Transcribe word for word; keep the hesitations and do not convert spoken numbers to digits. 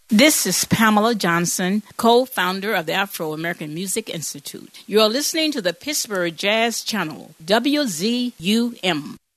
This is Pamela Johnson, co-founder of the Afro-American Music Institute. You are listening to the Pittsburgh Jazz Channel, W Z U M.